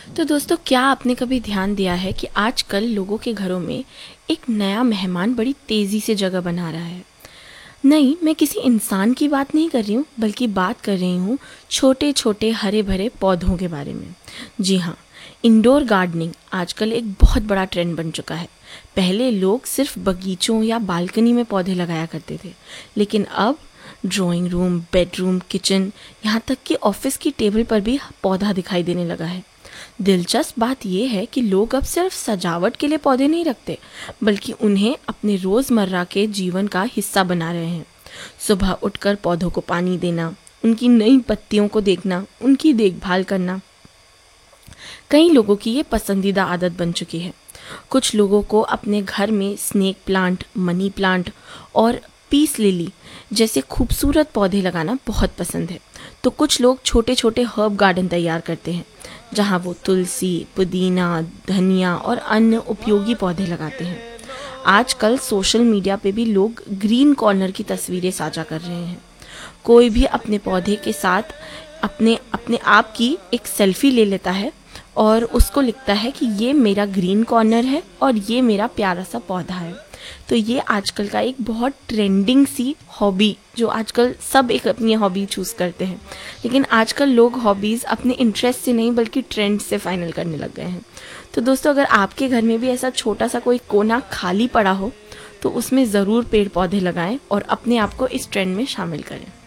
तो दोस्तों, क्या आपने कभी ध्यान दिया है कि आजकल लोगों के घरों में एक नया मेहमान बड़ी तेज़ी से जगह बना रहा है। नहीं, मैं किसी इंसान की बात नहीं कर रही हूँ, बल्कि बात कर रही हूँ छोटे छोटे हरे भरे पौधों के बारे में। जी हाँ, इंडोर गार्डनिंग आजकल एक बहुत बड़ा ट्रेंड बन चुका है। पहले लोग सिर्फ बगीचों या बालकनी में पौधे लगाया करते थे, लेकिन अब ड्राइंग रूम, बेडरूम, किचन, यहाँ तक कि ऑफिस की टेबल पर भी पौधा दिखाई देने लगा है। दिलचस्प बात यह है कि लोग अब सिर्फ सजावट के लिए पौधे नहीं रखते, बल्कि उन्हें अपने रोज़मर्रा के जीवन का हिस्सा बना रहे हैं। सुबह उठकर पौधों को पानी देना, उनकी नई पत्तियों को देखना, उनकी देखभाल करना, कई लोगों की ये पसंदीदा आदत बन चुकी है। कुछ लोगों को अपने घर में स्नेक प्लांट, मनी प्लांट और पीस लिली जैसे खूबसूरत पौधे लगाना बहुत पसंद है। तो कुछ लोग छोटे छोटे हर्ब गार्डन तैयार करते हैं, जहाँ वो तुलसी, पुदीना, धनिया और अन्य उपयोगी पौधे लगाते हैं। आजकल सोशल मीडिया पे भी लोग ग्रीन कॉर्नर की तस्वीरें साझा कर रहे हैं। कोई भी अपने पौधे के साथ अपने अपने आप की एक सेल्फी ले लेता है और उसको लिखता है कि ये मेरा ग्रीन कॉर्नर है और ये मेरा प्यारा सा पौधा है। तो ये आजकल का एक बहुत ट्रेंडिंग सी हॉबी, जो आजकल सब एक अपनी हॉबी चूज़ करते हैं, लेकिन आजकल लोग हॉबीज़ अपने इंटरेस्ट से नहीं बल्कि ट्रेंड से फाइनल करने लग गए हैं। तो दोस्तों, अगर आपके घर में भी ऐसा छोटा सा कोई कोना खाली पड़ा हो, तो उसमें ज़रूर पेड़ पौधे लगाएं और अपने आप को इस ट्रेंड में शामिल करें।